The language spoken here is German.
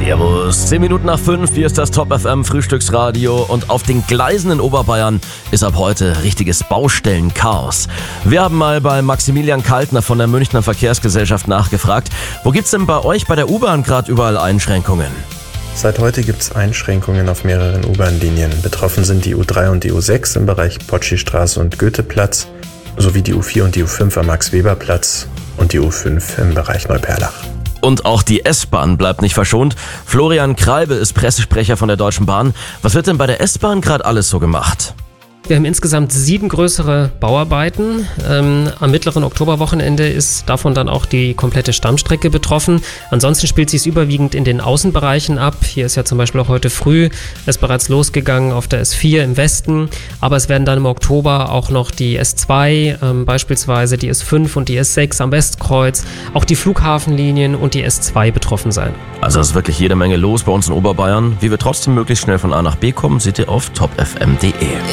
Servus. 10 Minuten nach 5, hier ist das Top FM Frühstücksradio und auf den Gleisen in Oberbayern ist ab heute richtiges Baustellenchaos. Wir haben mal bei Maximilian Kaltner von der Münchner Verkehrsgesellschaft nachgefragt, wo gibt's denn bei euch bei der U-Bahn gerade überall Einschränkungen? Seit heute gibt es Einschränkungen auf mehreren U-Bahn-Linien. Betroffen sind die U3 und die U6 im Bereich Potschi-Straße und Goetheplatz, sowie die U4 und die U5 am Max-Weber-Platz und die U5 im Bereich Neuperlach. Und auch die S-Bahn bleibt nicht verschont. Florian Kreibe ist Pressesprecher von der Deutschen Bahn. Was wird denn bei der S-Bahn gerade alles so gemacht? Wir haben insgesamt 7 größere Bauarbeiten. Am mittleren Oktoberwochenende ist davon dann auch die komplette Stammstrecke betroffen. Ansonsten spielt sich es überwiegend in den Außenbereichen ab. Hier ist ja zum Beispiel auch heute früh ist bereits losgegangen auf der S4 im Westen. Aber es werden dann im Oktober auch noch die S2, beispielsweise die S5 und die S6 am Westkreuz, auch die Flughafenlinien und die S2 betroffen sein. Also es ist wirklich jede Menge los bei uns in Oberbayern. Wie wir trotzdem möglichst schnell von A nach B kommen, seht ihr auf topfm.de.